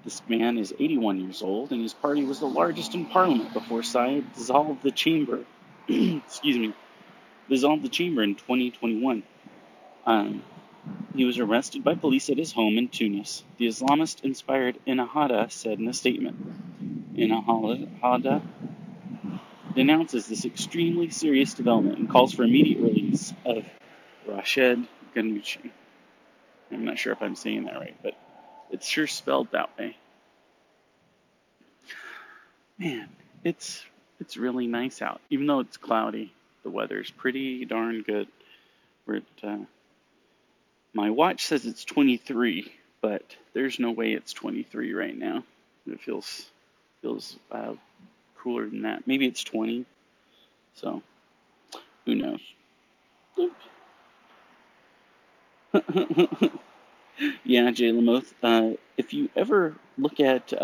This man is 81 years old, and his party was the largest in Parliament before Syed dissolved the chamber. Excuse me, dissolved the chamber in 2021. Um, he was arrested by police at his home in Tunis. The Islamist-inspired Ennahda said in a statement. Ennahda denounces this extremely serious development and calls for immediate release of Rashid Ghannouchi. I'm not sure if I'm saying that right, but it's sure spelled that way. Man, it's really nice out. Even though it's cloudy, the weather's pretty darn good. My watch says it's 23, but there's no way it's 23 right now. It feels cooler than that. Maybe it's 20. So who knows? Yeah, Jay Lamoth. If you ever look at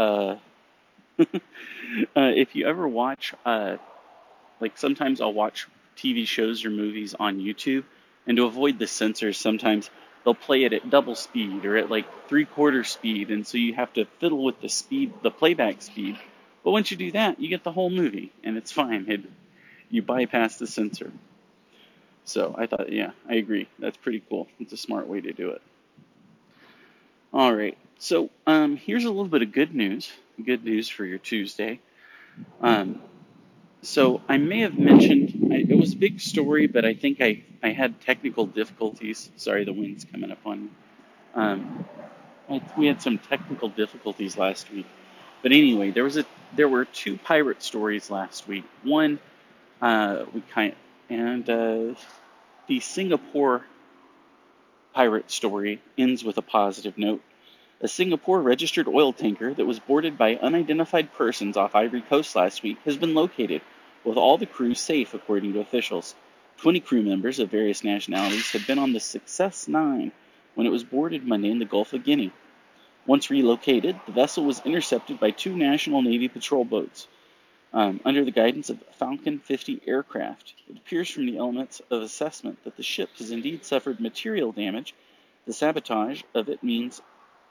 if you ever watch, like sometimes I'll watch TV shows or movies on YouTube, and to avoid the censors, sometimes they'll play it at double speed or at like 3/4 speed, and so you have to fiddle with the playback speed. But once you do that, you get the whole movie, and it's fine. You bypass the censor. So I thought, yeah, I agree. That's pretty cool. It's a smart way to do it. All right. So here's a little bit of good news. Good news for your Tuesday. So I may have mentioned, it was a big story, but I think I had technical difficulties. Sorry, the wind's coming up on me. We had some technical difficulties last week. But anyway, there were two pirate stories last week. One, the Singapore pirate story ends with a positive note. A Singapore registered oil tanker that was boarded by unidentified persons off Ivory Coast last week has been located, with all the crew safe, according to officials. 20 crew members of various nationalities had been on the Success 9 when it was boarded Monday in the Gulf of Guinea. Once relocated, the vessel was intercepted by two National Navy patrol boats under the guidance of Falcon 50 aircraft. It appears from the elements of assessment that the ship has indeed suffered material damage. The sabotage of its means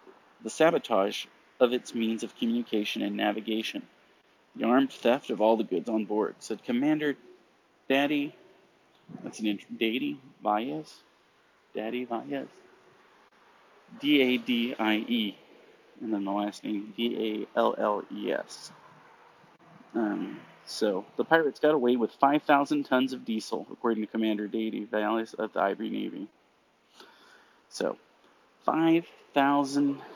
of communication and navigation. The armed theft of all the goods on board, said Commander Daddy Valles? Daddy Valles? D-A-D-I-E. And then the last name, D-A-L-L-E-S. So the pirates got away with 5,000 tons of diesel, according to Commander Daddy Valles of the Ivory Navy. So, 5,000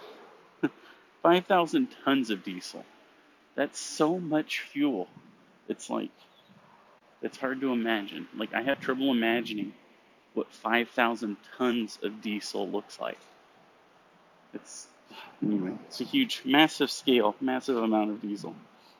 tons of diesel. That's so much fuel. It's hard to imagine. Like, I have trouble imagining what 5,000 tons of diesel looks like. Anyway, it's a huge, massive scale, massive amount of diesel.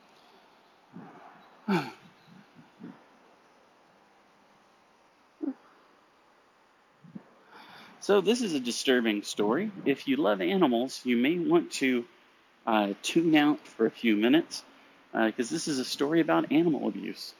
So this is a disturbing story. If you love animals, you may want to tune out for a few minutes, because this is a story about animal abuse.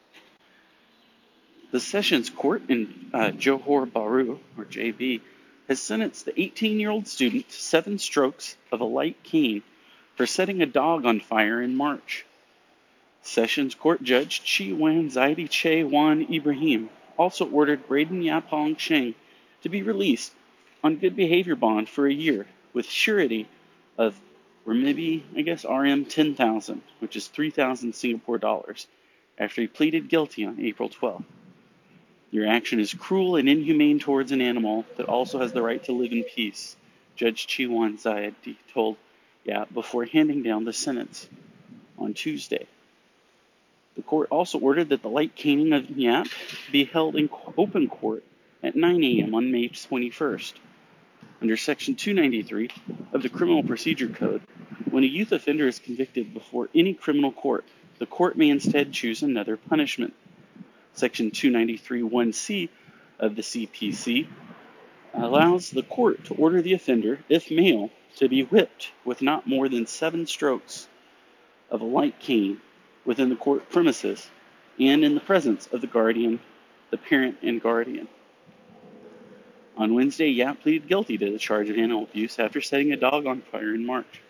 The Sessions Court in Johor Bahru, or JB, has sentenced the 18-year-old student to 7 strokes of a light cane for setting a dog on fire in March. Sessions Court Judge Chi Wan Zaidi Che Wan Ibrahim also ordered Braden Yapong Sheng to be released on good behavior bond for a year with surety of RM 10,000, which is 3,000 Singapore dollars, after he pleaded guilty on April 12th. Your action is cruel and inhumane towards an animal that also has the right to live in peace, Judge Chi Wan Zaidi told Yap before handing down the sentence on Tuesday. The court also ordered that the light caning of Yap be held in open court at 9 a.m. on May 21st. Under Section 293 of the Criminal Procedure Code, when a youth offender is convicted before any criminal court, the court may instead choose another punishment. Section 293(1)(c) of the CPC allows the court to order the offender, if male, to be whipped with not more than 7 strokes of a light cane within the court premises and in the presence of the parent and guardian. On Wednesday, Yap pleaded guilty to the charge of animal abuse after setting a dog on fire in March.